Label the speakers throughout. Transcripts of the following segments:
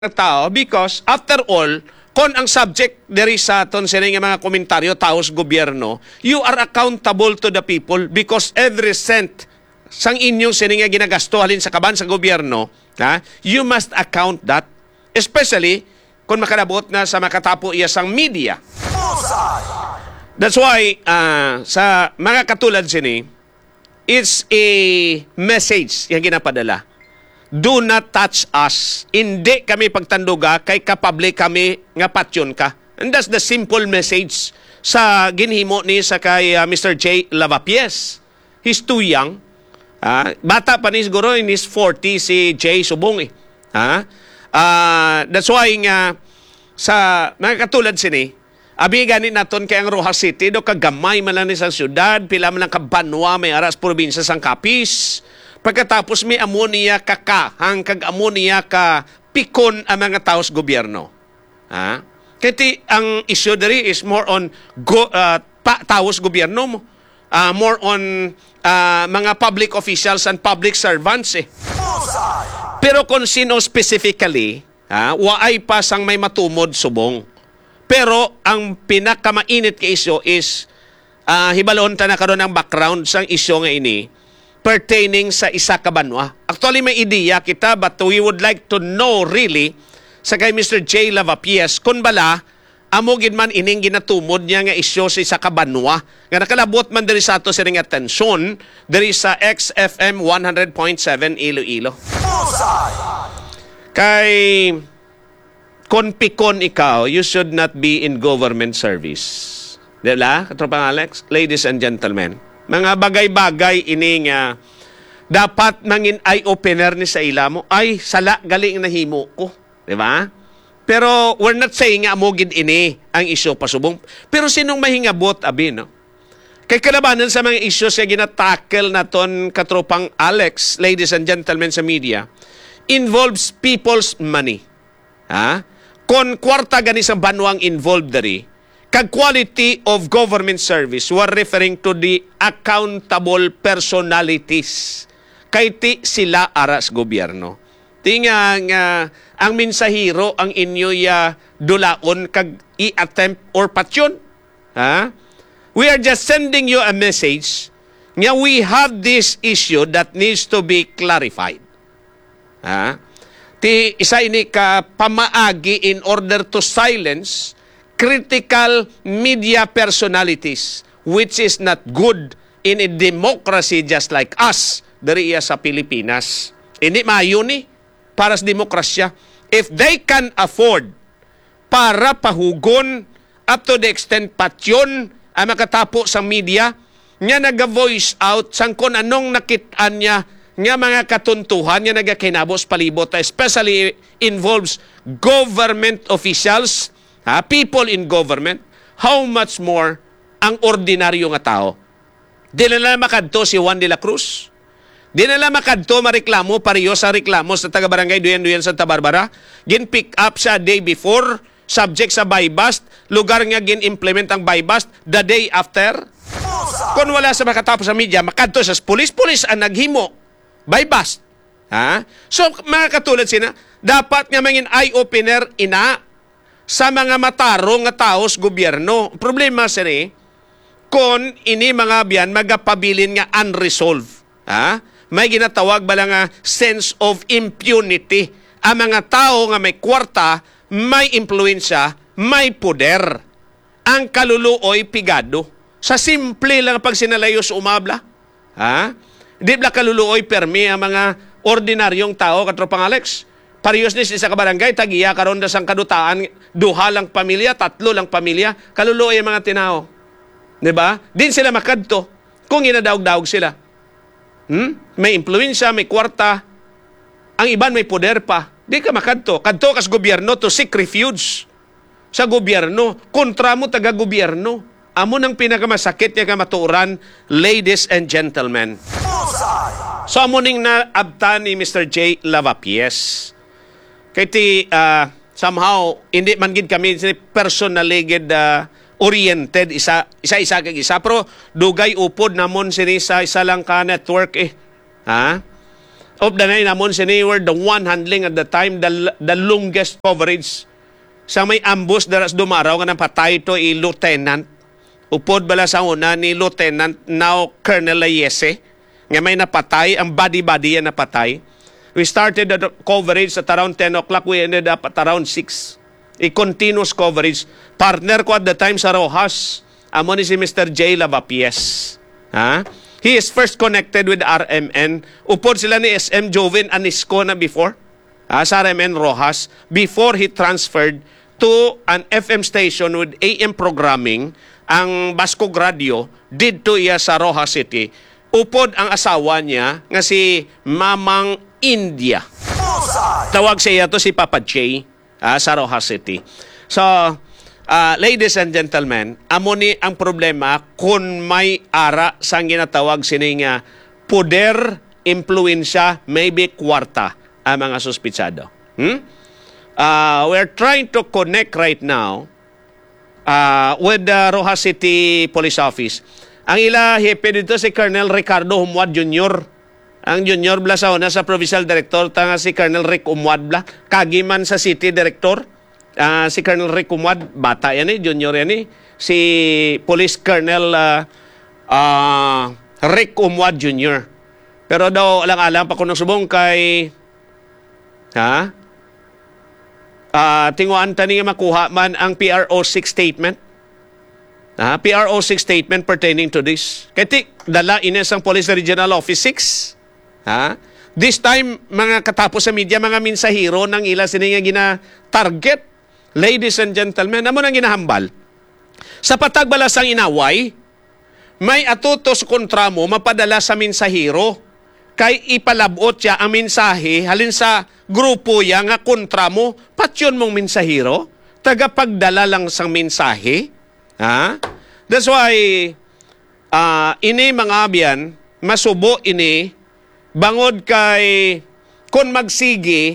Speaker 1: tao because after all, kung ang subject diri sa aton sa mga komentaryo taos gobyerno, you are accountable to the people because every cent sang inyong sininga ginagasto halin sa kaban sa gobyerno, you must account that, especially kung makalabot na sa makatapo iya sang media. That's why sa mga katulad sini, it's a message yung ginapadala. Do not touch us. Hindi kami pagtanduga kay kapable kami nga patyon ka. And that's the simple message sa ginhimo ni sa kay Mr. J. Lavapiés. He's too young. Bata pa ni siguro in his 40 si J. Subong. That's why nga sa mga katulad sini, abi ganit naton kay ang Rojas City do kagamay man lang ni sa syudad, pila man lang kabanwa may aras probinsya sang Capiz. Pagkatapos may ammonia kakahang kag ammonia ka pikon ang mga taos gobyerno. Kaya ang issue diri is more on taos gobyerno mo. More on mga public officials and public servants. Pero kung sino specifically, waay pa sang may matumod subong. Pero ang pinakamainit ka issue is hibalon ta na karon ang background sang issue nga ini pertaining sa isa ka banwa. Actually, may ideya kita but we would like to know really sa kay Mr. J. Lavapiés kung bala amogid man ining ginatumod niya nga isyo sa isa ka banwa. Nga nakalabot man diri sa ato sa ring atensyon diri sa XFM 100.7 Iloilo. Kay kung pikon ikaw, you should not be in government service. Diba? Katropang Alex? Ladies and gentlemen, mga bagay-bagay ini nga dapat mangin eye-opener ni sa ila mo. Ay, sala galing nahimo ko. Diba? Pero we're not saying nga amogid ini ang isyo pasubong. Pero sinong mahingabot, abi, no? Kay kalabanan sa mga isyo sa ginatackle naton katropang Alex, ladies and gentlemen sa media, involves people's money. Kon kwarta gani sa banwang involved dari, kag quality of government service, we're referring to the accountable personalities. Kay ti sila aras gobyerno. Tingang ang minsahiro ang inyo dulaon kag i-attempt or patyon. We are just sending you a message nga we have this issue that needs to be clarified. Ti isa ini ka pamaagi in order to silence critical media personalities, which is not good in a democracy just like us, dari sa Pilipinas. Hindi maayo ni para sa demokrasya. If they can afford para pahugon up to the extent patyon ang makatapo sa media, nga naga-voice out sang kung anong nakitaan niya nga mga katuntuhan nga nagakinabos palibot, especially involves government officials, people in government, how much more ang ordinaryo nga tao. Di na makadto si Juan de la Cruz. Di na makadto mareklamo, pareho sa reklamo sa taga-barangay Duyan-Duyan Santa Barbara. Gin-pick up siya day before, subject sa buy-bust, lugar nga gin-implement ang buy-bust the day after. Kung wala sa makatapos sa media, makadto sa pulis ang naghimo, buy-bust. So, mga katulad sina, dapat nga mangin eye-opener ina sa mga matarong nga taos gobyerno. Problema sini, kung ini mga biyan magapabilin nga unresolved. May ginatawag ba lang sense of impunity. Ang mga tao nga may kwarta, may impluensya, may poder. Ang kaluluoy pigado. Sa simple lang pag sinalayo sa umabla. Di ba kaluluoy permi ang mga ordinaryong tao, katropang Alex? Parehas ni sa kabarangay, tagiya karon da sang kadutaan, duha lang pamilya, tatlo lang pamilya, kaluluoy ang mga tinao. Diba? Din sila makadto kung inadaog-daog sila. May impluensya, may kwarta, ang iban may poder pa. Di ka makadto. Kadto kas gobyerno to seek refuge sa gobyerno. Kontra mo taga-gobyerno. Amo nang pinakamasakit niya kamaturan, ladies and gentlemen. So amo ning naabta ni Mr. J. Lavapiés. Kaya somehow, hindi man gid kami personally oriented, isa kag isa. Pero dugay upod namon sini sa isa lang ka network . of the nine namon sini were the one handling at the time the longest coverage. Sa may ambush daras dumaraw nga napatay to lieutenant. Upod bala sa una ni Lieutenant now Colonel Layese nga may napatay, ang body yan napatay. We started the coverage at around 10 o'clock. We ended up at around 6. A continuous coverage. Partner ko at the time sa Rojas. Amo ni si Mr. J. Lavapies. Ha? He is first connected with RMN. Upod sila ni SM Jovin Anisco na before. Sa RMN Rojas. Before he transferred to an FM station with AM programming, ang Bascog Radio, dito iya sa Rojas City. Upod ang asawa niya nga si Mamang India. Tawag siya to si Papa J sa Rojas City. So, ladies and gentlemen, amo ni ang problema kung may ara sang ginatawag sini nga poder, impluensya, maybe kwarta ang mga suspitsado. We're trying to connect right now with the Rojas City Police Office. Ang ila hepe dito si Colonel Ricardo Humwad Jr. Ang junior bla sa una sa Provincial Director, tanga si Colonel Rick Humwad bla. Kagiman sa City Director, si Colonel Rick Humwad, bata yan junior yan Si Police Colonel Rick Humwad Jr. Pero daw alang-alang pa kung subong kay tinguan tani makuha man ang PRO6 statement. PRO6 statement pertaining to this. Kaya dala ines ang Police Regional Office 6. This time, mga katapos sa media, mga minsahiro ng ila sininga gina-target. Ladies and gentlemen, amo nang ginahambal. Sa patagbalasang inaway, may atutos kontra mo mapadala sa minsahiro kay ipalabot siya ang mensahe halin sa grupo ya nga kontra mo, patyon mong mensahiro, tagapagdala lang sang mensahe. That's why ini mga abyan, masubo ini, bangod kay kung magsigi,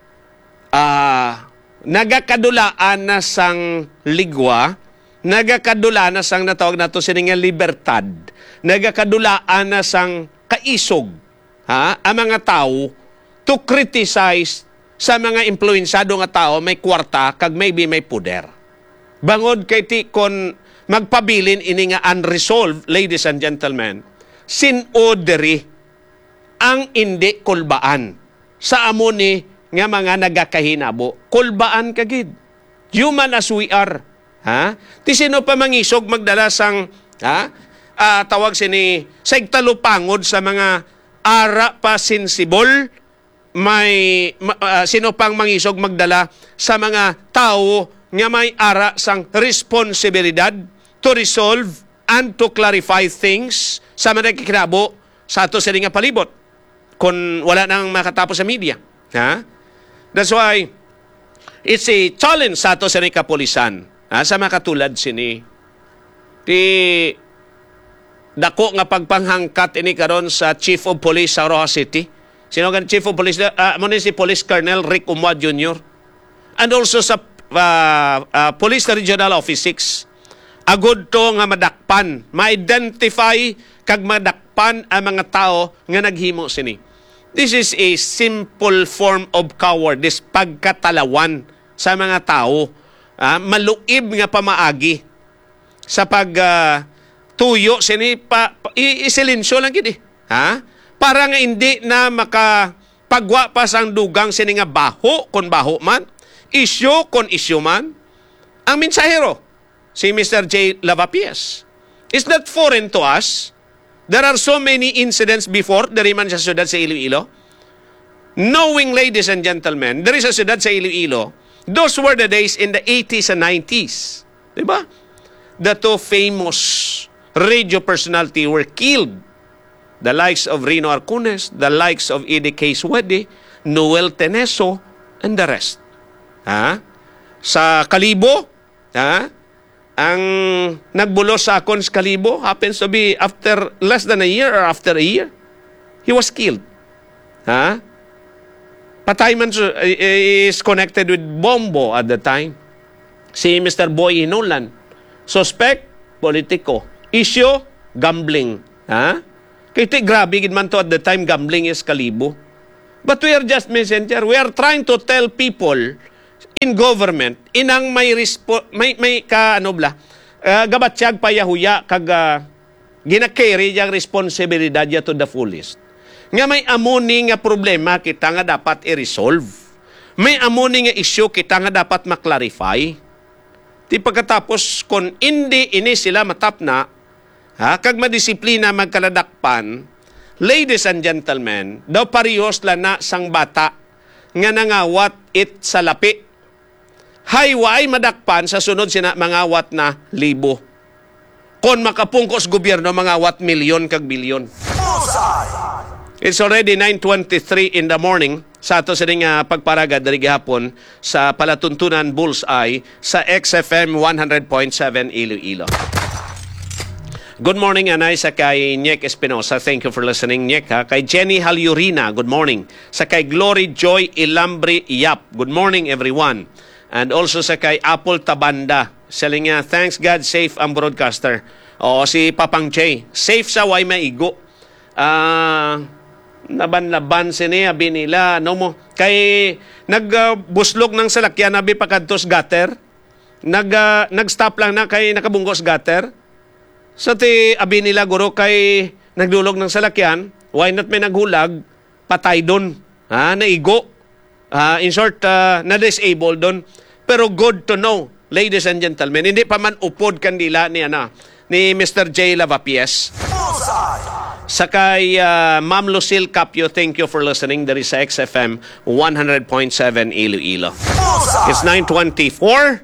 Speaker 1: nagakadulaan na sang ligwa, nagakadulaan na sang natawag nato sininga libertad, nagakadulaan na sang kaisog, ang mga tao to criticize sa mga impluensado nga tao may kwarta kag maybe may puder. Bangod kay ti kon magpabilin ini nga unresolved, ladies and gentlemen, sinoderi ang indi kulbaan sa amo ni nga mga nagakahinabo. Kulbaan kagid. Human as we are. Ti sino pa mangisog magdala sang tawag sini sagtalupangod sa mga ara pa sensible, may sino pang mangisog magdala sa mga tao nga may ara sang responsibilidad to resolve and to clarify things sa mga kikinabo sa ato sa nga palibot kung wala nang makatapos sa media. That's why it's a challenge sa ato sa kapulisan sa mga katulad sini ti dako nga pagpanghangkat ini karon sa Chief of Police sa Rojas City. Sino gan Chief of Police? Muna si Police Colonel Rick Humwad Jr. And also sa Police Regional Office 6. Agud to nga madakpan, ma-identify kag madakpan ang mga tao nga naghimo sini. This is a simple form of cowardice, pagkatalawan sa mga tao. Maluib nga pamaagi sa tuyo sini isilensyo lang gid. Para nga hindi na makapagwa pa sang dugang sini nga baho kon baho man, issue kon issue man. Ang mensahero si Mr. J. Lavapies is not foreign to us. There are so many incidents before dari man sa syudad sa Iloilo. Knowing, ladies and gentlemen, there is a syudad sa Iloilo. Those were the days in the 80s and 90s. Diba? The two famous radio personality were killed. The likes of Rino Arcunes, the likes of Eddie K. Suede, Noel Teneso, and the rest. Sa Kalibo, ang nagbulos sa akon sa Kalibo happens to be after less than a year or after a year, he was killed. Patay man is connected with Bombo at the time. Si Mr. Boy Hinolan. Suspect, politiko. Issue, gambling. Kaya grabe gid man to at the time, gambling is Kalibo. But we are just messenger. We are trying to tell people in government, inang may gabatsyag payahuya kag gina-carry yung responsibilidad ya to the fullest. Nga may amoni nga problema kita nga dapat i-resolve. May amoni nga issue kita nga dapat maklarify. Di pagkatapos kung hindi ini sila matapna, kag madisiplina magkaladakpan, ladies and gentlemen, daw parehos la na sang bata nga nangawat it sa lapi. Hayway madakpan sa sunod sina mangawat na libo. Kung makapungkos gobyerno, mangawat milyon kag bilyon. It's already 9:23 in the morning sa ato sa pagparagad dari gihapon sa palatuntunan Bullseye sa XFM 100.7 Iloilo. Good morning, anay, sa kay Nyek Espinosa. Thank you for listening, Nyek. Kay Jenny Halyurina, good morning. Sa kay Glory Joy Ilambri Yap, good morning, everyone. And also sa kay Apple Tabanda, selling niya, thanks God, safe ang broadcaster. O si Papang Jay, safe sa way maigo. Laban-laban siniya, binila, no mo. Kay nagbuslog ng salakyan, nabi pakadtos gutter. Nag-stop lang na kay nakabungkos gutter. So ti abi nila guro kay nagdulog ng salakyan, why not may naghulag, patay doon. Naigo. In short, na-disable doon. Pero good to know, ladies and gentlemen, hindi pa man upod kandila ni Mr. J. Lavapies. Sakay Ma'am Lucille Capio, thank you for listening. There is XFM 100.7 Iloilo. It's 9:24.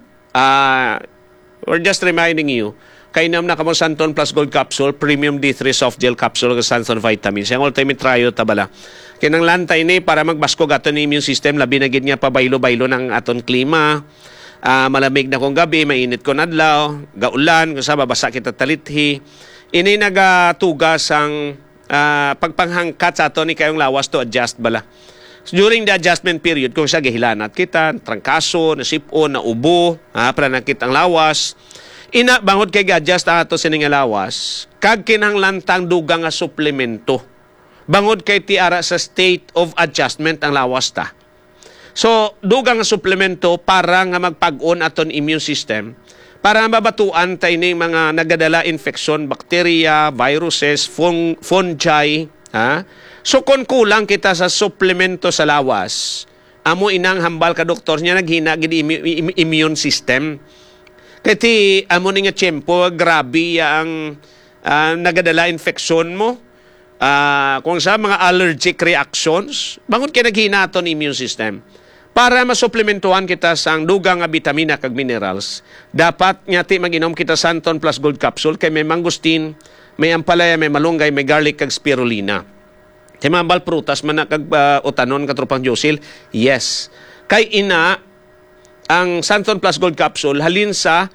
Speaker 1: We're just reminding you, kainam na kamong Santon Plus Gold Capsule, Premium D3 Soft Gel Capsule, kag Santon Vitamins. Yung ultimate tryo tabala. Kinang lantay ni para magbasko gato ni immune system, labi na gid nga pabaylo-baylo ng aton klima. Malamig na kong gabi, mainit ko nadlaw, gaulan, kung sa babasa kita talithi. Ini nagatugas ang pagpanghangkat sa aton ni kayong lawas to adjust bala. So, during the adjustment period, kung siya gihilanat kita, trangkaso, nasipon, naubo, para nakit ang lawas, ina bangod kay gadjust ato sining lawas, kag kinahanglan dugang nga suplemento. Bangod kay tiara sa state of adjustment ang lawas ta. So, dugang nga suplemento para nga magpag-on aton immune system, para mabatuan tayo ng mga nagadala infection, bacteria, viruses, fungi. So, kung kulang kita sa suplemento sa lawas, amo inang hambal ka doktor niya naghina gid immune system. Kaya amo ni nga tiyempo, grabe ang nagadala infeksyon mo. Kung sa mga allergic reactions, bangon kayo naghina ito immune system. Para masuplementuhan kita sa dugang nga vitamina kag minerals, dapat nyati mag-inom kita Santon Plus Gold Capsule kay may mangustin, may ampalaya, may malunggay, may garlic kag spirulina. Kay mambal prutas man na kag utanon katropang Josil, yes. Kay ina, ang Santon Plus Gold Capsule halin sa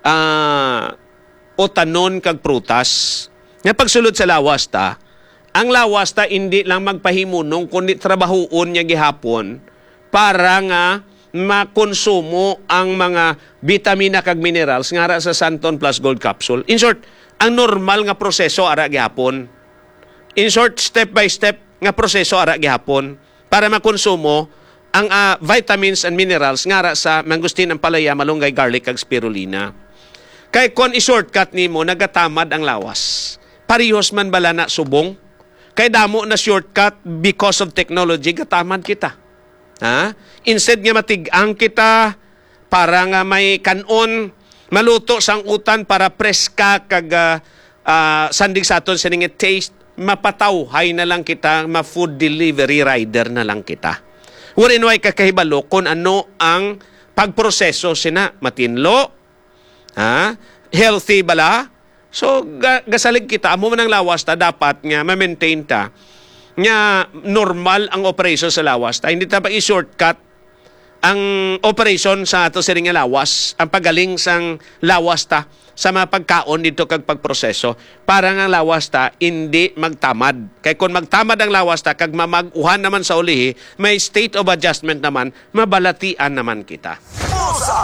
Speaker 1: otanon kag prutas. Nga pagsulod sa lawas ta, ang lawas ta hindi lang magpahimunong kundi trabahoon niya gihapon para nga makonsumo ang mga vitamina kag minerals nga ara sa Santon Plus Gold Capsule. In short, ang normal nga proseso ara gihapon. In short, step by step nga proseso ara gihapon para makonsumo ang vitamins and minerals nga ara sa mangustin, ampalaya, malunggay, garlic kag spirulina. Kay kon i-shortcut nimo nagatamad ang lawas. Parehos man bala na subong. Kay damo na shortcut because of technology gatamad kita. Instead nga matig-ang kita para nga may kanon maluto sang utan para preska kag sandig sa aton sining taste, mapatawhay na lang kita, ma-food delivery rider na lang kita. Warin way kakahibalo kung ano ang pagproseso sina matinlo, healthy bala. So gasalig kita amo man ang lawas ta dapat nga ma-maintain ta nga normal ang operation sa lawas ta. Hindi ta pa i-shortcut ang operation sa ato sining lawas, ang pagaling sang lawas ta sa mga pagkaon dito kag pagproseso para nga lawas ta hindi magtamad. Kay kung magtamad ang lawas ta kag mamaguhan naman sa ulihi, may state of adjustment naman, mabalatian naman kita.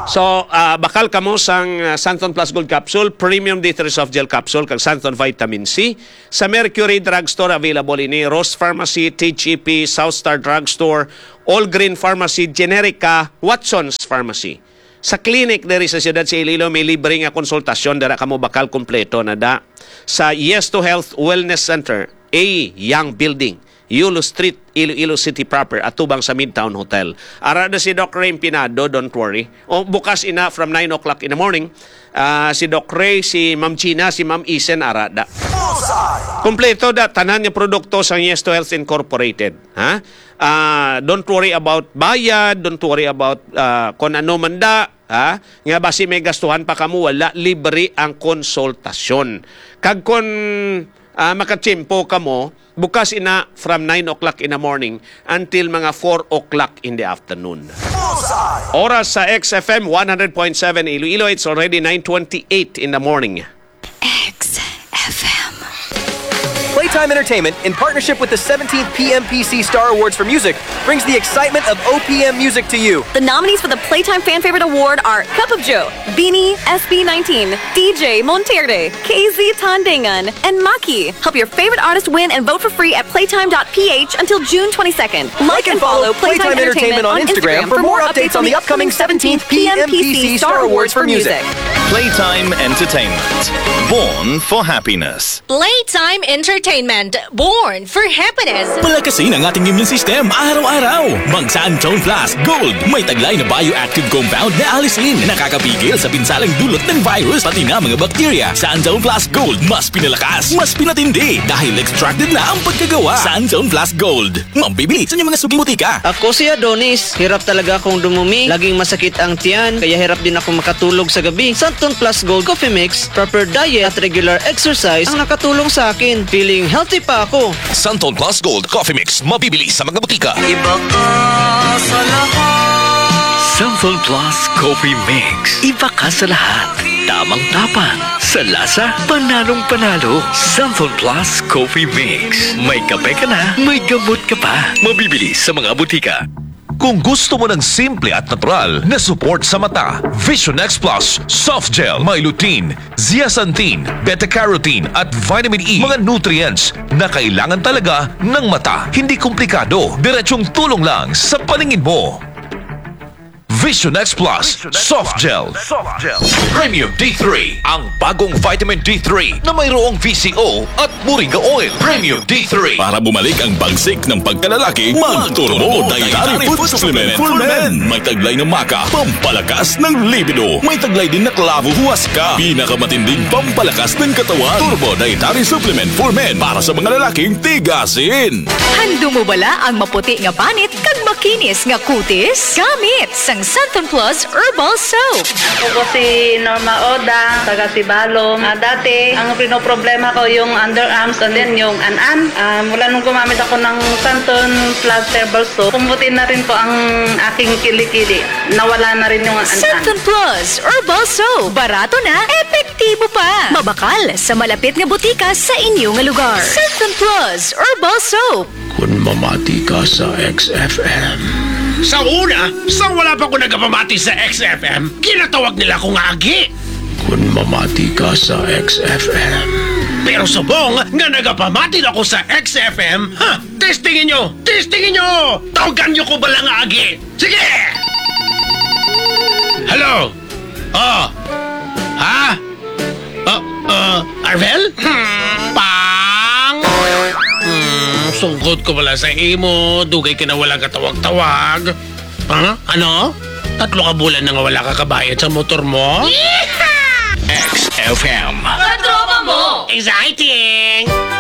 Speaker 1: So, bakal kamo sang Santon Plus Gold Capsule, Premium D3 Soft Gel Capsule, kag Santon Vitamin C. Sa Mercury Drugstore, available ini. Rose Pharmacy, TGP, Southstar Drugstore, All Green Pharmacy, Generica, Watson's Pharmacy. Sa clinic diri sa siyudad sa Iloilo, may libre nga konsultasyon, dara kamo bakal kompleto na da. Sa Yes to Health Wellness Center, A Young Building, Yulo Street, Iloilo City proper, atubang sa Midtown Hotel. Arada si Doc Ray Pinado, don't worry. O, bukas ina from 9 o'clock in the morning. Si Doc Ray, si Ma'am China, si Ma'am Isen, arada. Kompleto da, tanan nga produkto sa Yes to Health Incorporated. Ha? Don't worry about bayad, don't worry about kung ano man da. Ha? Nga basi may gastuhan pa kamo, wala, libre ang konsultasyon. Kag kung makatsimpo kamo, bukas ina from 9 o'clock in the morning until mga 4 o'clock in the afternoon. Oras sa XFM 100.7 Iloilo, it's already 9:28 in the morning.
Speaker 2: XFM.
Speaker 3: Playtime Entertainment, in partnership with the 17th PMPC Star Awards for Music, brings the excitement of OPM music to you.
Speaker 2: The nominees for the Playtime Fan Favorite Award are Cup of Joe, Beanie, SB19, DJ Monterde, KZ Tandangan, and Maki. Help your favorite artist win and vote for free at playtime.ph until June 22nd.
Speaker 3: Like and follow Playtime Entertainment on Instagram for more updates on the upcoming 17th PMPC Star Awards for Music.
Speaker 4: Playtime Entertainment. Born for happiness.
Speaker 5: Playtime Entertainment, born for happiness.
Speaker 6: Palakasin ang ating immune system araw-araw. Mag Santon Plus Gold. May taglay na bioactive compound na alisin. Nakakapigil sa pinsalang dulot ng virus pati na mga bakterya. Santon Plus Gold. Mas pinalakas, mas pinatindi. Dahil extracted na ang pagkagawa. Santon Plus Gold. Mambibili sa inyong mga suging butika.
Speaker 7: Ako si Adonis. Hirap talaga akong dumumi. Laging masakit ang tiyan. Kaya hirap din ako makatulog sa gabi. Santon Plus Gold Coffee Mix, proper diet at regular exercise ang nakatulong sa akin. Feeling healthy pa ako.
Speaker 8: Santon Plus Gold Coffee Mix, mabibili sa mga butika.
Speaker 7: Iba ka sa lahat.
Speaker 6: Santon Plus Coffee Mix. Iba ka sa lahat. Tamang tapang. Sa lasa, panalong-panalo. Santon Plus Coffee Mix. May kape ka na, may gamot ka pa. Mabibili sa mga butika.
Speaker 8: Kung gusto mo ng simple at natural na support sa mata, Vision X Plus Soft Gel, may lutein, zeaxanthin, beta-carotene at vitamin E, mga nutrients na kailangan talaga ng mata. Hindi komplikado, diretsong tulong lang sa paningin mo. Vision X Plus Soft Gel. Premium D3, ang bagong vitamin D3 na mayroong VCO at Moringa Oil. Premium D3.
Speaker 6: Para bumalik ang bagsik ng pagkalalaki, mag-Turbo Dietary Food Supplement for Men. May taglay na maka, pampalakas ng libido. May taglay din na klavo huaska, pinakamatinding pampalakas ng katawan. Turbo Dietary Supplement for Men para sa mga lalaking tigasin.
Speaker 5: Hando mo bala ang maputi nga panit kag makinis nga kutis? Gamit sang Santon Plus Herbal Soap.
Speaker 9: Ako si Norma Oda, taga Sibalom. Dati, ang pinoproblema ko yung underarms and then yung an-an. Mula nung gumamit ako ng Santon Plus Herbal Soap, pumuti na rin po ang aking kilikili. Nawala na rin yung an-an.
Speaker 5: Santon Plus Herbal Soap. Barato na, epektibo pa. Mabakal sa malapit nga butika sa inyong lugar. Santon Plus Herbal Soap.
Speaker 6: Kung mamati ka sa XFM.
Speaker 10: Sa una, wala pa ko nagpamati sa XFM, kinatawag nila akong agi.
Speaker 6: Kung mamati ka sa XFM.
Speaker 10: Pero subong nga nagpamati ako sa XFM, testingin nyo! Tawagan nyo ko balang agi. Sige! Hello? Arvel? Pang! Sungkot ko pala sa imo, dugay ka na wala katawag-tawag. Ano? 3 ka bulan na nga wala ka kabayad sa motor mo?
Speaker 6: XFM.
Speaker 5: Katropa mo!
Speaker 10: Anxiety!